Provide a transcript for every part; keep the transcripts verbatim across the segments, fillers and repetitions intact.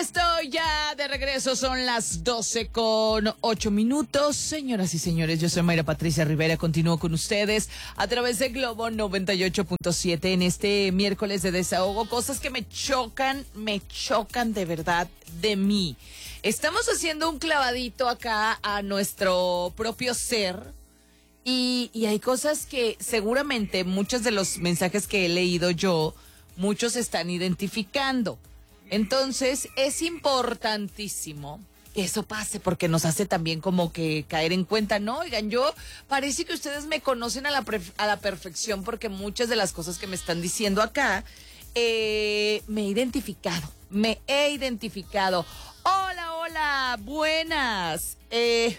Estoy ya de regreso, son las doce con ocho minutos. Señoras y señores, yo soy Mayra Patricia Rivera, continúo con ustedes a través de Globo noventa y ocho punto siete en este miércoles de desahogo. Cosas que me chocan, me chocan de verdad de mí. Estamos haciendo un clavadito acá a nuestro propio ser y, y hay cosas que seguramente muchos de los mensajes que he leído yo, muchos están identificando. Entonces, es importantísimo que eso pase porque nos hace también como que caer en cuenta, ¿no? Oigan, yo parece que ustedes me conocen a la, pre- a la perfección porque muchas de las cosas que me están diciendo acá, eh, me he identificado, me he identificado. Hola, hola, buenas. Eh...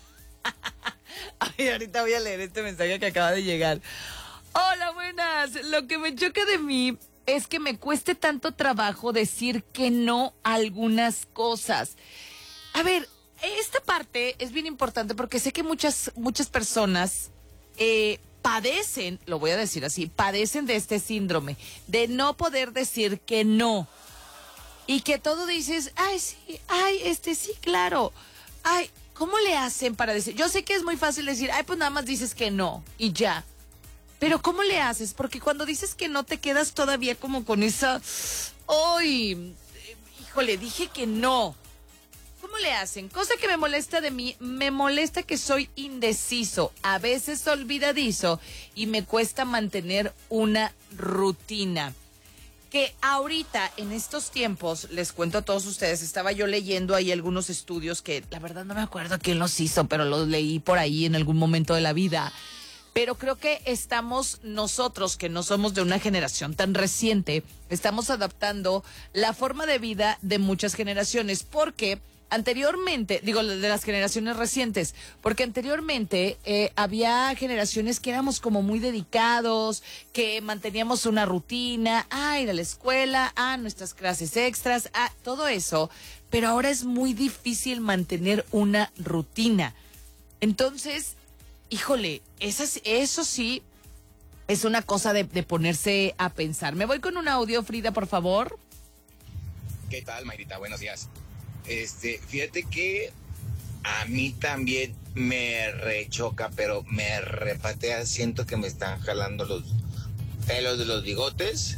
Ay, ahorita voy a leer este mensaje que acaba de llegar. Hola, buenas. Lo que me choca de mí es que me cueste tanto trabajo decir que no a algunas cosas. A ver, esta parte es bien importante porque sé que muchas, muchas personas eh, padecen, lo voy a decir así, padecen de este síndrome, de no poder decir que no. Y que todo dices, ay, sí, ay, este, sí, claro. Ay, ¿cómo le hacen para decir? Yo sé que es muy fácil decir, ay, pues nada más dices que no y ya. Pero ¿cómo le haces? Porque cuando dices que no te quedas todavía como con esa... ¡Ay! Híjole, dije que no. ¿Cómo le hacen? Cosa que me molesta de mí, me molesta que soy indeciso, a veces olvidadizo y me cuesta mantener una rutina. Que ahorita, en estos tiempos, les cuento a todos ustedes, estaba yo leyendo ahí algunos estudios que la verdad no me acuerdo quién los hizo, pero los leí por ahí en algún momento de la vida. Pero creo que estamos nosotros, que no somos de una generación tan reciente, estamos adaptando la forma de vida de muchas generaciones, porque anteriormente, digo, de las generaciones recientes, porque anteriormente eh, había generaciones que éramos como muy dedicados, que manteníamos una rutina, ah, ir a la escuela, ah, nuestras clases extras, ah, todo eso, pero ahora es muy difícil mantener una rutina. Entonces, híjole, esas, eso sí es una cosa de, de ponerse a pensar. Me voy con un audio, Frida, por favor. ¿Qué tal, Mayrita? Buenos días. Este, fíjate que a mí también me rechoca, pero me repatea. Siento que me están jalando los pelos de los bigotes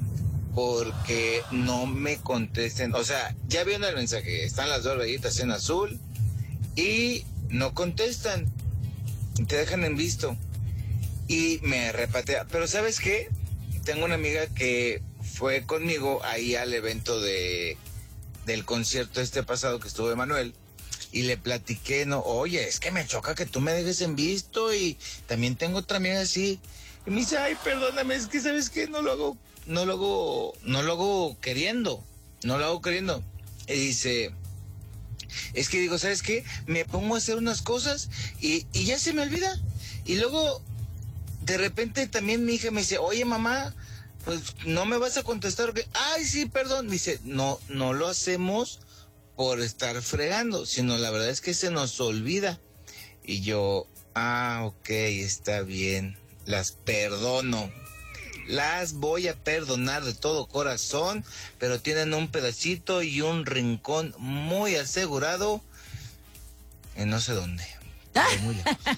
porque no me contesten. O sea, ya viendo el mensaje, están las dos rayitas en azul y no contestan. Te dejan en visto y me repatea. Pero ¿sabes qué? Tengo una amiga que fue conmigo ahí al evento de del concierto este pasado que estuvo Emanuel y le platiqué, no, oye, es que me choca que tú me dejes en visto y también tengo otra amiga así. Y me dice, ay, perdóname, es que ¿sabes qué? No lo hago, no lo hago, no lo hago queriendo, no lo hago queriendo. Y dice... Es que digo, ¿sabes qué? Me pongo a hacer unas cosas y, y ya se me olvida. Y luego, de repente también mi hija me dice, oye, mamá, pues no me vas a contestar. Ay, sí, perdón. Me dice, no, no lo hacemos por estar fregando, sino la verdad es que se nos olvida. Y yo, ah, ok, está bien, las perdono. Las voy a perdonar de todo corazón, pero tienen un pedacito y un rincón muy asegurado en no sé dónde. Muy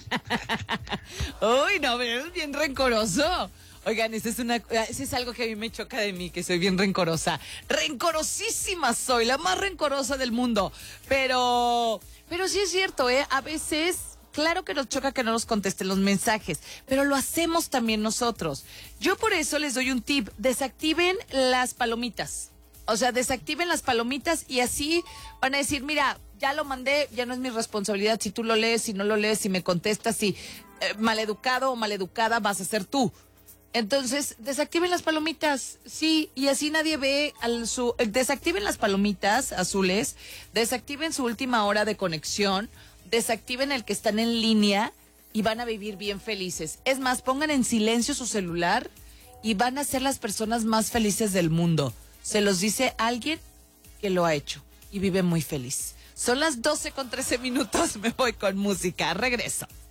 Uy, no, pero es bien rencoroso. Oigan, eso es una, eso es algo que a mí me choca de mí, que soy bien rencorosa. Rencorosísima soy, la más rencorosa del mundo. Pero, pero sí es cierto, ¿eh? A veces... Claro que nos choca que no nos contesten los mensajes, pero lo hacemos también nosotros. Yo por eso les doy un tip, desactiven las palomitas. O sea, desactiven las palomitas y así van a decir, mira, ya lo mandé, ya no es mi responsabilidad si tú lo lees, si no lo lees, si me contestas, si eh, maleducado o maleducada vas a ser tú. Entonces, desactiven las palomitas, sí, y así nadie ve al su... Desactiven las palomitas azules, desactiven su última hora de conexión, desactiven el que están en línea y van a vivir bien felices. Es más, pongan en silencio su celular y van a ser las personas más felices del mundo. Se los dice alguien que lo ha hecho y vive muy feliz. Son las doce con trece minutos, me voy con música, regreso.